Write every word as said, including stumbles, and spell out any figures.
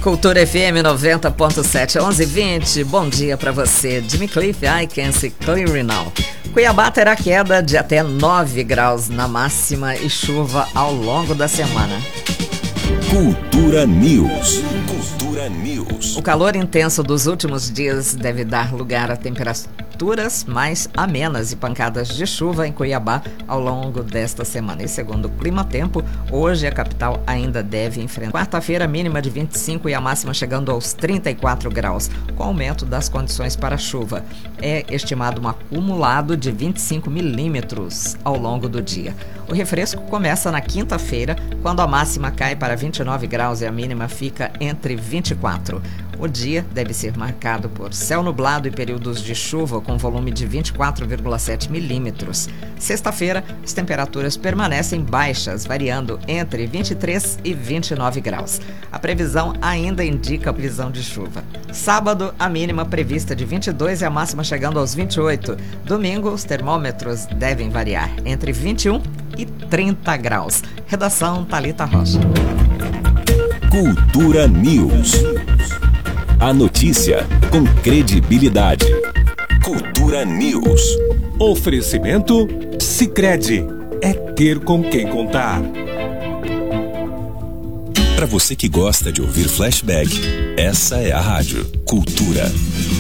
Cultura F M noventa ponto sete, onze e vinte. Bom dia para você. Jimmy Cliff, I Can See Clearly Now. Cuiabá terá queda de até nove graus na máxima e chuva ao longo da semana. Cultura News. Cultura News. O calor intenso dos últimos dias deve dar lugar a temperaturas mais amenas e pancadas de chuva em Cuiabá ao longo desta semana. E segundo o Clima Tempo, hoje a capital ainda deve enfrentar quarta-feira mínima de vinte e cinco e a máxima chegando aos trinta e quatro graus, com aumento das condições para chuva. É estimado um acumulado de vinte e cinco milímetros ao longo do dia. O refresco começa na quinta-feira, quando a máxima cai para vinte e nove graus e a mínima fica entre vinte e quatro. O dia deve ser marcado por céu nublado e períodos de chuva com volume de vinte e quatro vírgula sete milímetros. Sexta-feira, as temperaturas permanecem baixas, variando entre vinte e três e vinte e nove graus. A previsão ainda indica a previsão de chuva. Sábado, a mínima prevista de vinte e dois e a máxima chegando aos vinte e oito. Domingo, os termômetros devem variar entre vinte e um e trinta graus. Redação Thalita Rocha. Cultura News. A notícia com credibilidade. Cultura News. Oferecimento Sicredi. É ter com quem contar. Para você que gosta de ouvir flashback, essa é a rádio Cultura.